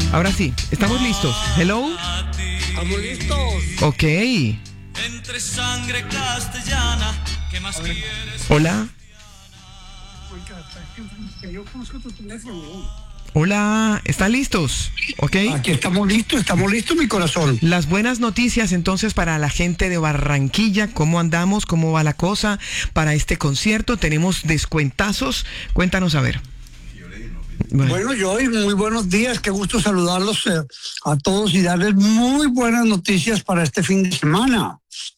Ahora sí, estamos listos. Hello. ¿Estamos listos? Ok. Entre sangre castellana, ¿qué más quieres? Hola. Yo conozco tu teléfono. Hola. ¿Están listos? Ok. Aquí estamos listos, mi corazón. Las buenas noticias entonces para la gente de Barranquilla. ¿Cómo andamos? ¿Cómo va la cosa para este concierto? Tenemos descuentazos. Cuéntanos a ver. Bueno, Joey, muy buenos días. Qué gusto saludarlos a todos y darles muy buenas noticias para este fin de semana.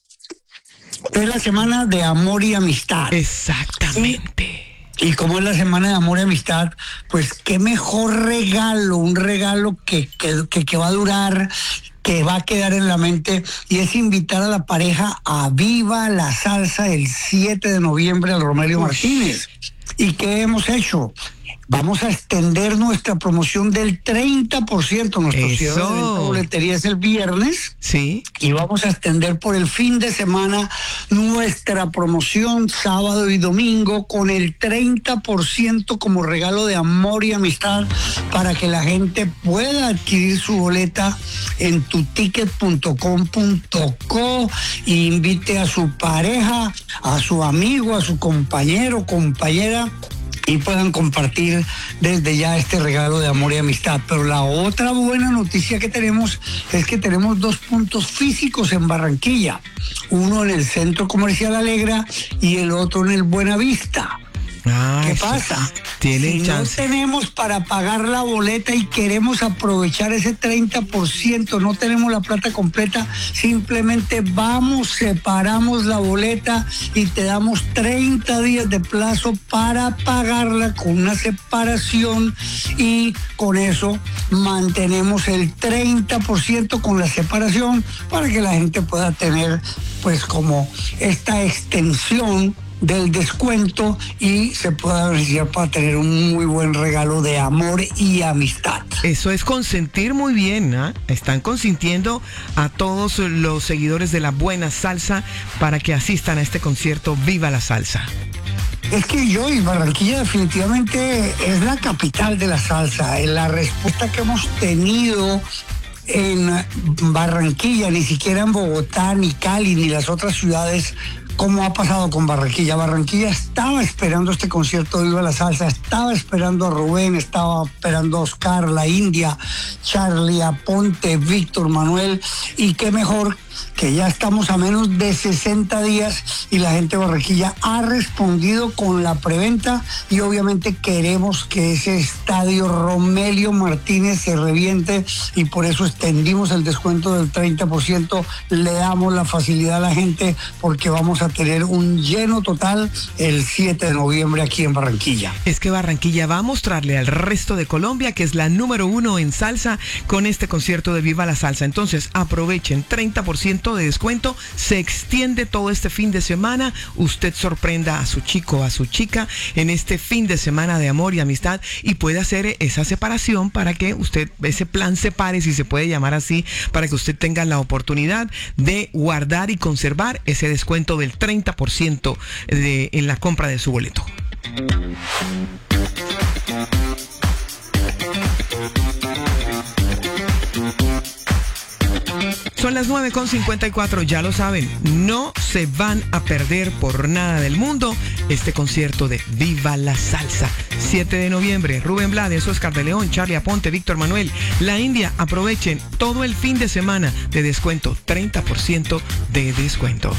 Es la semana de amor y amistad. Exactamente. Y como es la semana de amor y amistad, pues qué mejor regalo, un regalo que va a durar, que va a quedar en la mente, y es invitar a la pareja a Viva la Salsa el 7 de noviembre al Romelio Martínez. ¿Y qué hemos hecho? Vamos a extender nuestra promoción del 30%. Nuestro cierre de venta boletería es el viernes. Sí. Y vamos a extender por el fin de semana nuestra promoción sábado y domingo con el 30% como regalo de amor y amistad para que la gente pueda adquirir su boleta en tuticket.com.co e invite a su pareja, a su amigo, a su compañero, compañera, y puedan compartir desde ya este regalo de amor y amistad. Pero la otra buena noticia que tenemos es que tenemos 2 puntos físicos en Barranquilla, uno en el Centro Comercial Alegra y el otro en el Buenavista. ¿Qué pasa? Tiene si chance. No tenemos para pagar la boleta y queremos aprovechar ese 30%, no tenemos la plata completa, simplemente vamos, separamos la boleta y te damos 30 días de plazo para pagarla con una separación, y con eso mantenemos el 30% con la separación para que la gente pueda tener pues como esta extensión del descuento y se pueda beneficiar para tener un muy buen regalo de amor y amistad. Eso es consentir muy bien, ¿eh? Están consintiendo a todos los seguidores de la buena salsa para que asistan a este concierto Viva la Salsa. Es que yo y Barranquilla definitivamente es la capital de la salsa. La respuesta que hemos tenido en Barranquilla, ni siquiera en Bogotá, ni Cali, ni las otras ciudades, como ha pasado con Barranquilla. Barranquilla estaba esperando este concierto de Viva la Salsa, estaba esperando a Rubén, estaba esperando a Oscar, La India, Charlie, Aponte, Víctor Manuel, y qué mejor que ya estamos a menos de 60 días y la gente de Barranquilla ha respondido con la preventa, y obviamente queremos que ese estadio Romelio Martínez se reviente, y por eso extendimos el descuento del 30%, le damos la facilidad a la gente porque vamos a tener un lleno total el 7 de noviembre aquí en Barranquilla. Es que Barranquilla va a mostrarle al resto de Colombia que es la número 1 en salsa con este concierto de Viva la Salsa. Entonces aprovechen, 30% de descuento, se extiende todo este fin de semana. Usted sorprenda a su chico o a su chica en este fin de semana de amor y amistad y puede hacer esa separación para que usted, ese plan separe, si se puede llamar así, para que usted tenga la oportunidad de guardar y conservar ese descuento del 30% en la compra de su boleto. Son las 9:54, ya lo saben, no se van a perder por nada del mundo este concierto de Viva la Salsa. 7 de noviembre, Rubén Blades, Oscar de León, Charlie Aponte, Víctor Manuel, La India. Aprovechen todo el fin de semana de descuento, 30% de descuento.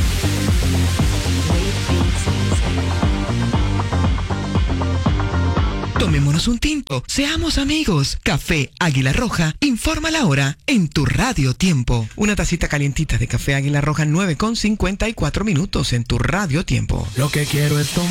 Tomémonos un tinto, seamos amigos. Café Águila Roja informa la hora en tu Radio Tiempo. Una tacita calientita de café Águila Roja, 9:54 en tu Radio Tiempo. Lo que quiero es tomar